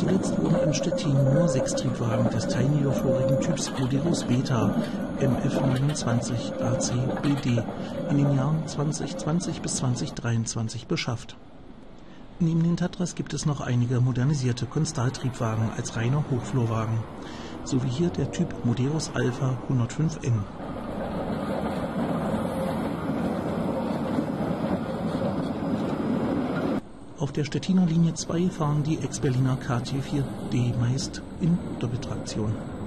Zuletzt wurden in Stettin nur 6 Triebwagen des teilniederflorigen Typs Moderos Beta MF29 AC-BD in den Jahren 2020 bis 2023 beschafft. Neben den Tatras gibt es noch einige modernisierte Konstal-Triebwagen als reiner Hochflurwagen, so wie hier der Typ Moderos Alpha 105N. Auf der Stettiner Linie 2 fahren die Ex-Berliner KT4D meist in Doppeltraktion.